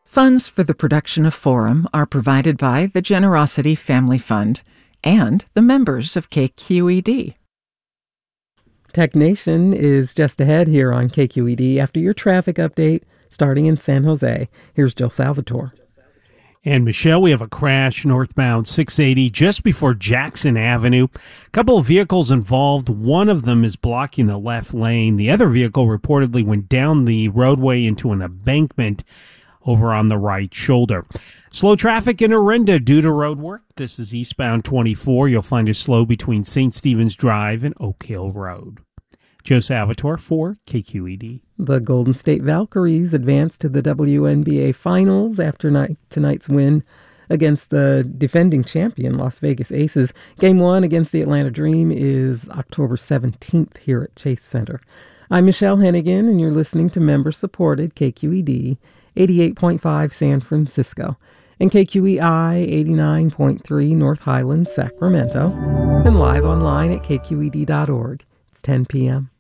Funds for the production of Forum are provided by the Generosity Family Fund and the members of KQED. Tech Nation is just ahead here on KQED after your traffic update starting in San Jose. Here's Joe Salvatore. And Michelle, we have a crash northbound 680 just before Jackson Avenue. A couple of vehicles involved. One of them is blocking the left lane. The other vehicle reportedly went down the roadway into an embankment over on the right shoulder. Slow traffic in Orinda due to road work. This is eastbound 24. You'll find it slow between St. Stephen's Drive and Oak Hill Road. Joe Salvatore for KQED. The Golden State Valkyries advanced to the WNBA Finals after tonight's win against the defending champion Las Vegas Aces. Game 1 against the Atlanta Dream is October 17th here at Chase Center. I'm Michelle Hennigan, and you're listening to member-supported KQED 88.5 San Francisco and KQEI 89.3 North Highlands, Sacramento, and live online at kqed.org. It's 10 p.m.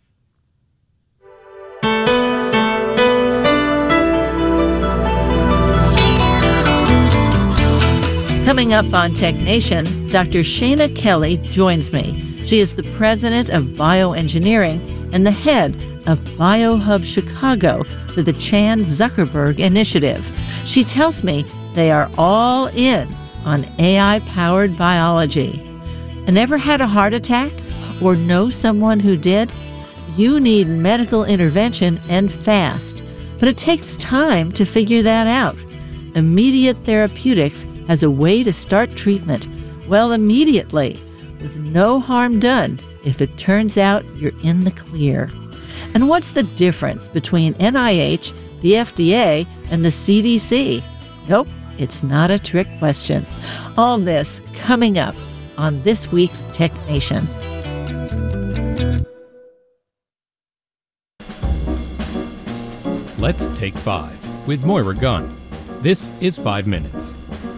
Coming up on Tech Nation, Dr. Shana Kelly joins me. She is the president of bioengineering and the head of BioHub Chicago for the Chan Zuckerberg Initiative. She tells me they are all in on AI-powered biology. And ever had a heart attack or know someone who did? You need medical intervention and fast, but it takes time to figure that out. Immediate Therapeutics has a way to start treatment, well, immediately, with no harm done if it turns out you're in the clear. And what's the difference between NIH, the FDA, and the CDC? Nope, it's not a trick question. All this coming up on this week's Tech Nation. Let's Take 5 with Moira Gunn. This is 5 Minutes.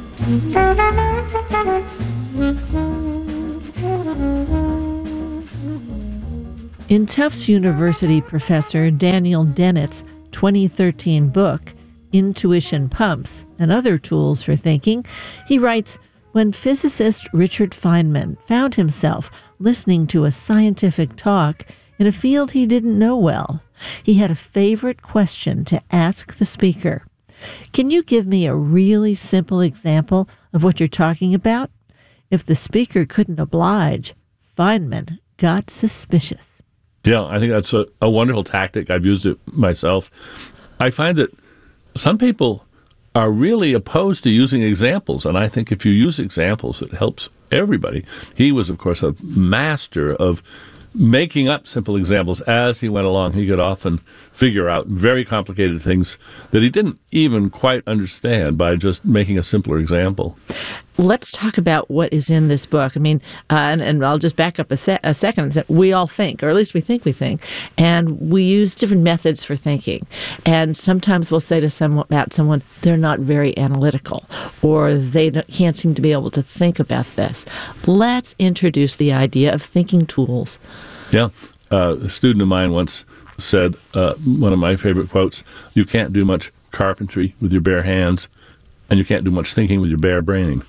In Tufts University professor Daniel Dennett's 2013 book, Intuition Pumps and Other Tools for Thinking, he writes, when physicist Richard Feynman found himself listening to a scientific talk in a field he didn't know well, he had a favorite question to ask the speaker. Can you give me a really simple example of what you're talking about? If the speaker couldn't oblige, Feynman got suspicious. Yeah, I think that's a wonderful tactic. I've used it myself. I find that some people are really opposed to using examples, and I think if you use examples, it helps everybody. He was, of course, a master of making up simple examples as he went along. He could often figure out very complicated things that he didn't even quite understand by just making a simpler example. Let's talk about what is in this book. I mean, and I'll just back up a second. We all think, or at least we think, and we use different methods for thinking. And sometimes we'll say to someone, they're not very analytical, or they can't seem to be able to think about this. Let's introduce the idea of thinking tools. Yeah. A student of mine once said, one of my favorite quotes, you can't do much carpentry with your bare hands, and you can't do much thinking with your bare braining.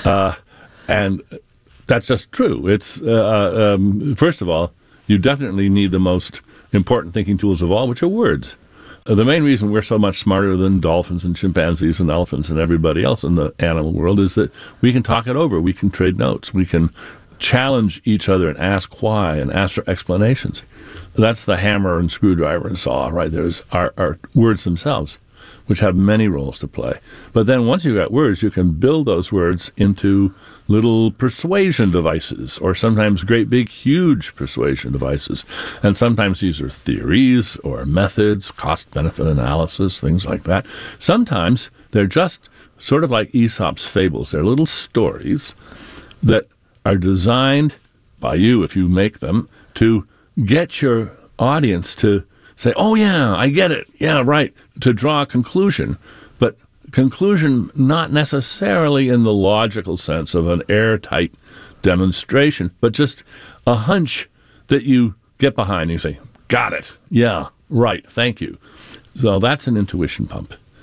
And that's just true. It's first of all, you definitely need the most important thinking tools of all, which are words. The main reason we're so much smarter than dolphins and chimpanzees and elephants and everybody else in the animal world is that we can talk it over. We can trade notes. We can challenge each other and ask why and ask for explanations. That's the hammer and screwdriver and saw, right? There's our words themselves, which have many roles to play. But then once you've got words, you can build those words into little persuasion devices, or sometimes great big huge persuasion devices. And sometimes these are theories or methods, cost-benefit analysis, things like that. Sometimes they're just sort of like Aesop's fables. They're little stories that are designed by you, if you make them, to get your audience to say, oh, yeah, I get it. Yeah, right. To draw a conclusion. But conclusion not necessarily in the logical sense of an airtight demonstration, but just a hunch that you get behind. You say, got it. Yeah, right. Thank you. So that's an intuition pump.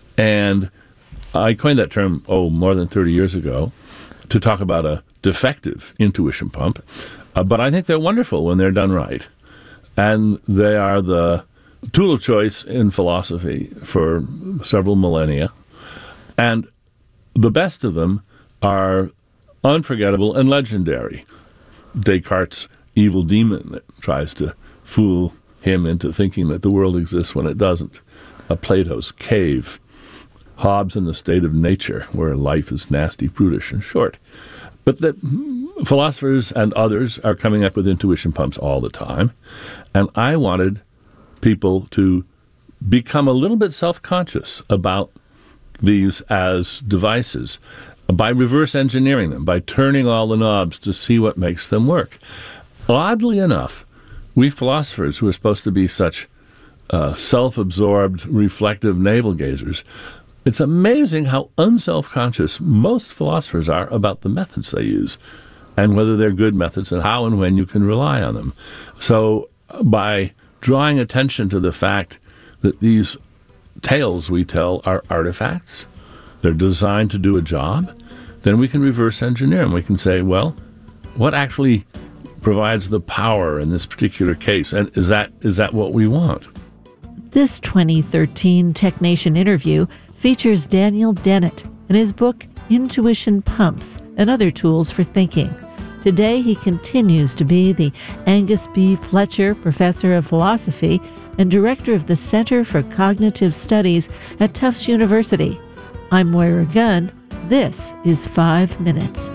And I coined that term, more than 30 years ago, to talk about a defective intuition pump. But I think they're wonderful when they're done right. And they are the tool of choice in philosophy for several millennia. And the best of them are unforgettable and legendary. Descartes' evil demon that tries to fool him into thinking that the world exists when it doesn't. Plato's cave. Hobbes in the state of nature, where life is nasty, prudish, and short. But the philosophers and others are coming up with intuition pumps all the time. And I wanted people to become a little bit self-conscious about these as devices by reverse engineering them, by turning all the knobs to see what makes them work. Oddly enough, we philosophers who are supposed to be such self-absorbed, reflective navel-gazers, it's amazing how unself-conscious most philosophers are about the methods they use and whether they're good methods and how and when you can rely on them. So by drawing attention to the fact that these tales we tell are artifacts, they're designed to do a job, then we can reverse engineer them. We can say, well, what actually provides the power in this particular case? And is that what we want? This 2013 TechNation interview features Daniel Dennett in his book Intuition Pumps and Other Tools for Thinking. Today he continues to be the Angus B. Fletcher Professor of Philosophy and Director of the Center for Cognitive Studies at Tufts University. I'm Moira Gunn. This is 5 Minutes.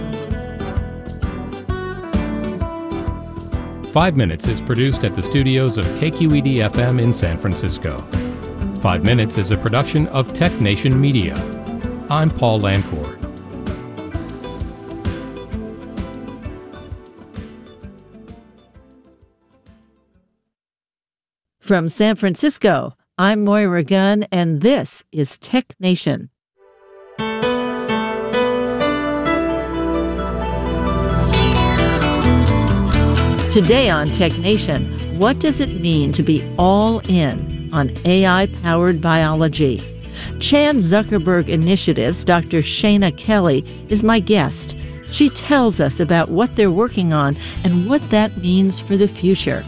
5 Minutes is produced at the studios of KQED-FM in San Francisco. 5 Minutes is a production of TechNation Media. I'm Paul Lancourt. From San Francisco, I'm Moira Gunn, and this is TechNation. Today on TechNation, what does it mean to be all in on AI-powered biology? Chan Zuckerberg Initiative's Dr. Shana Kelly is my guest. She tells us about what they're working on and what that means for the future.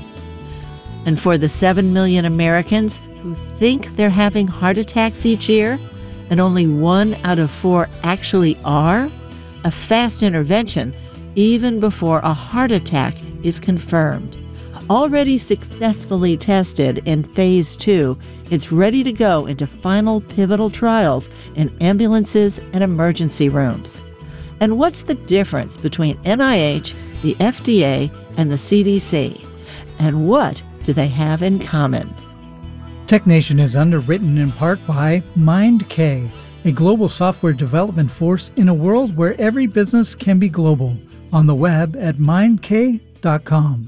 And for the 7 million Americans who think they're having heart attacks each year, and only 1 out of 4 actually are, a fast intervention, even before a heart attack is confirmed. Already successfully tested in Phase 2, it's ready to go into final pivotal trials in ambulances and emergency rooms. And what's the difference between NIH, the FDA, and the CDC? And what do they have in common? TechNation is underwritten in part by MindK, a global software development force in a world where every business can be global. On the web at mindk.com.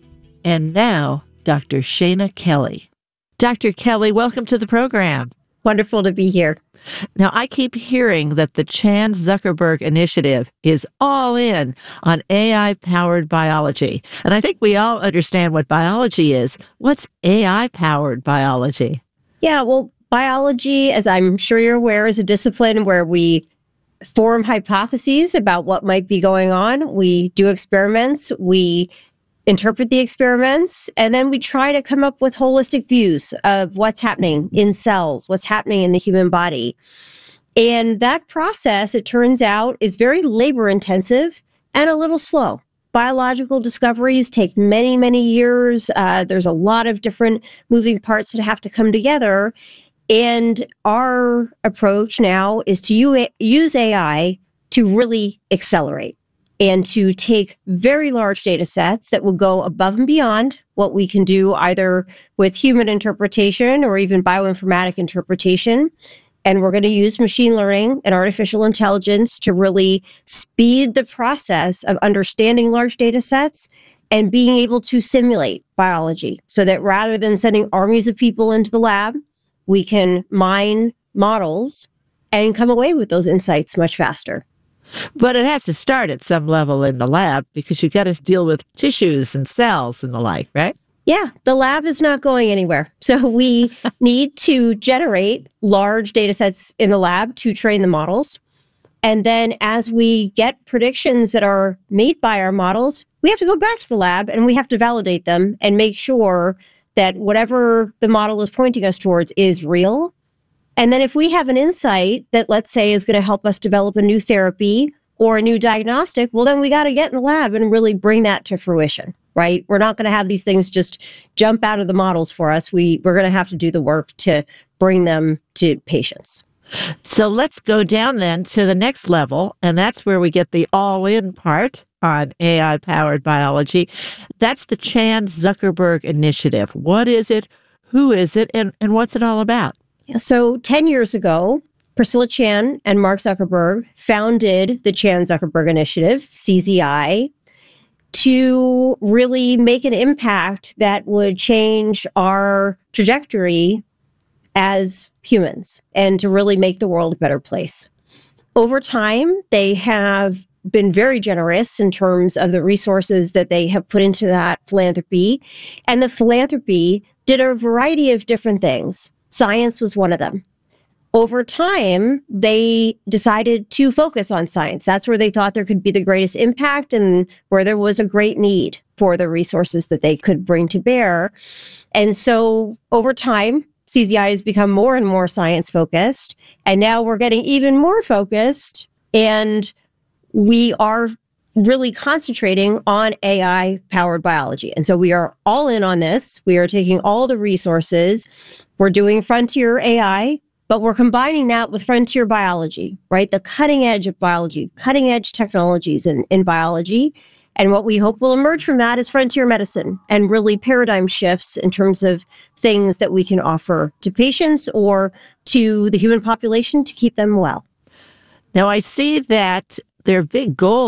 And now, Dr. Shana Kelly. Dr. Kelly, welcome to the program. Wonderful to be here. Now, I keep hearing that the Chan Zuckerberg Initiative is all in on AI-powered biology. And I think we all understand what biology is. What's AI-powered biology? Yeah, well, biology, as I'm sure you're aware, is a discipline where we form hypotheses about what might be going on. We do experiments, we interpret the experiments, and then we try to come up with holistic views of what's happening in cells, what's happening in the human body. And that process, it turns out, is very labor intensive and a little slow. Biological discoveries take many, many years. There's a lot of different moving parts that have to come together. And our approach now is to use AI to really accelerate and to take very large data sets that will go above and beyond what we can do either with human interpretation or even bioinformatic interpretation. And we're going to use machine learning and artificial intelligence to really speed the process of understanding large data sets and being able to simulate biology so that rather than sending armies of people into the lab, we can mine models and come away with those insights much faster. But it has to start at some level in the lab because you've got to deal with tissues and cells and the like, right? Yeah, the lab is not going anywhere. So we need to generate large data sets in the lab to train the models. And then as we get predictions that are made by our models, we have to go back to the lab and we have to validate them and make sure that whatever the model is pointing us towards is real. And then if we have an insight that, let's say, is going to help us develop a new therapy or a new diagnostic, well, then we got to get in the lab and really bring that to fruition, right? We're not going to have these things just jump out of the models for us. We're going to have to do the work to bring them to patients. So let's go down then to the next level, and that's where we get the all-in part on AI-powered biology. That's the Chan Zuckerberg Initiative. What is it? Who is it? And what's it all about? Yeah, so 10 years ago, Priscilla Chan and Mark Zuckerberg founded the Chan Zuckerberg Initiative, CZI, to really make an impact that would change our trajectory as humans and to really make the world a better place. Over time, they have been very generous in terms of the resources that they have put into that philanthropy. And the philanthropy did a variety of different things. Science was one of them. Over time, they decided to focus on science. That's where they thought there could be the greatest impact and where there was a great need for the resources that they could bring to bear. And so over time, CZI has become more and more science focused. And now we're getting even more focused. And we are really concentrating on AI-powered biology. And so we are all in on this. We are taking all the resources. We're doing frontier AI, but we're combining that with frontier biology, right? The cutting edge of biology, cutting edge technologies in biology. And what we hope will emerge from that is frontier medicine and really paradigm shifts in terms of things that we can offer to patients or to the human population to keep them well. Now, I see that their big goal